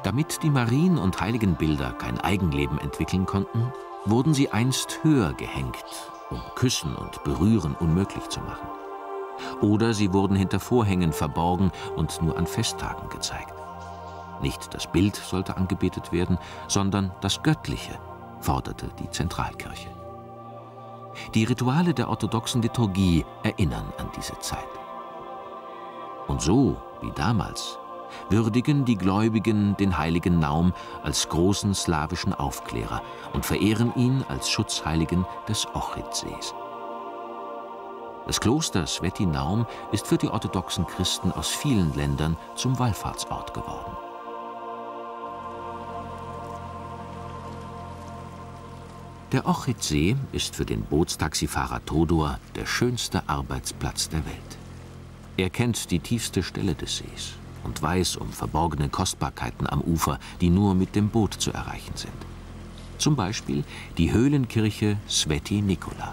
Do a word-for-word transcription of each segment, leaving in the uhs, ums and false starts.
Damit die Marien- und Heiligenbilder kein Eigenleben entwickeln konnten, wurden sie einst höher gehängt, um Küssen und Berühren unmöglich zu machen. Oder sie wurden hinter Vorhängen verborgen und nur an Festtagen gezeigt. Nicht das Bild sollte angebetet werden, sondern das Göttliche, forderte die Zentralkirche. Die Rituale der orthodoxen Liturgie erinnern an diese Zeit. Und so, wie damals, würdigen die Gläubigen den heiligen Naum als großen slawischen Aufklärer und verehren ihn als Schutzheiligen des Ochridsees. Das Kloster Svätý Naum ist für die orthodoxen Christen aus vielen Ländern zum Wallfahrtsort geworden. Der Ochidsee ist für den Bootstaxifahrer Todor der schönste Arbeitsplatz der Welt. Er kennt die tiefste Stelle des Sees und weiß um verborgene Kostbarkeiten am Ufer, die nur mit dem Boot zu erreichen sind. Zum Beispiel die Höhlenkirche Svätý Nikola.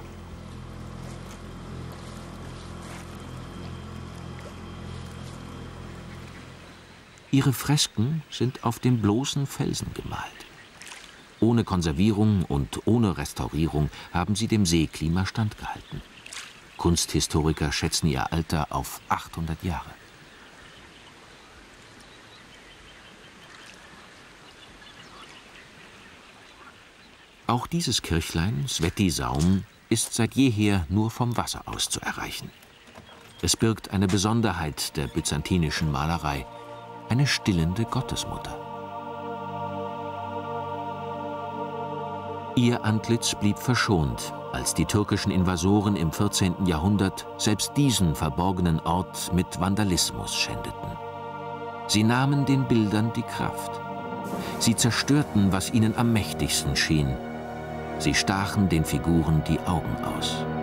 Ihre Fresken sind auf den bloßen Felsen gemalt. Ohne Konservierung und ohne Restaurierung haben sie dem Seeklima standgehalten. Kunsthistoriker schätzen ihr Alter auf achthundert Jahre. Auch dieses Kirchlein, Svätý Saum, ist seit jeher nur vom Wasser aus zu erreichen. Es birgt eine Besonderheit der byzantinischen Malerei, eine stillende Gottesmutter. Ihr Antlitz blieb verschont, als die türkischen Invasoren im vierzehnten Jahrhundert selbst diesen verborgenen Ort mit Vandalismus schändeten. Sie nahmen den Bildern die Kraft. Sie zerstörten, was ihnen am mächtigsten schien. Sie stachen den Figuren die Augen aus.